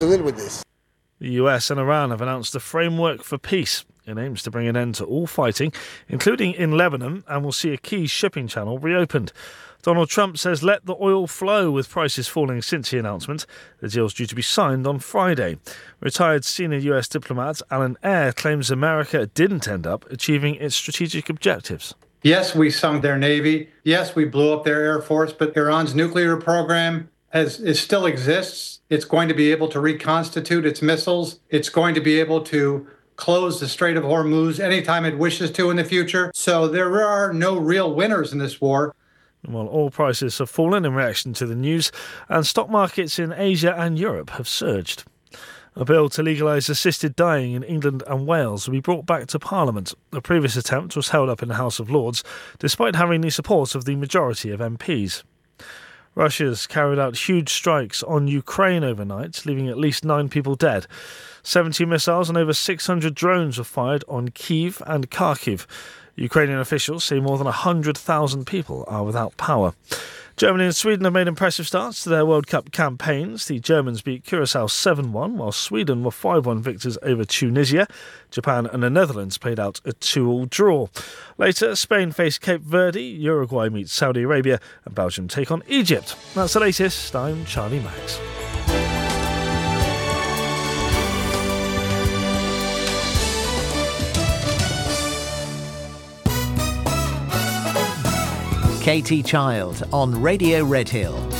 live with this. The US and Iran have announced a framework for peace. It aims to bring an end to all fighting, including in Lebanon, and will see a key shipping channel reopened. Donald Trump says let the oil flow, with prices falling since the announcement. The deal's due to be signed on Friday. Retired senior US diplomat Alan Eyre claims America didn't end up achieving its strategic objectives. Yes, we sunk their Navy. Yes, we blew up their Air Force, but Iran's nuclear program still exists. It's going to be able to reconstitute its missiles. It's going to be able to close the Strait of Hormuz anytime it wishes to in the future. So there are no real winners in this war. While oil prices have fallen in reaction to the news, and stock markets in Asia and Europe have surged. A bill to legalise assisted dying in England and Wales will be brought back to Parliament. The previous attempt was held up in the House of Lords, despite having the support of the majority of MPs. Russia's carried out huge strikes on Ukraine overnight, leaving at least 9 people dead. 70 missiles and over 600 drones were fired on Kyiv and Kharkiv. Ukrainian officials say more than 100,000 people are without power. Germany and Sweden have made impressive starts to their World Cup campaigns. The Germans beat Curaçao 7-1, while Sweden were 5-1 victors over Tunisia. Japan and the Netherlands played out a 2-2 draw. Later, Spain face Cape Verde, Uruguay meets Saudi Arabia, and Belgium take on Egypt. That's the latest. I'm Charlie Max. Katie Child on Radio Redhill.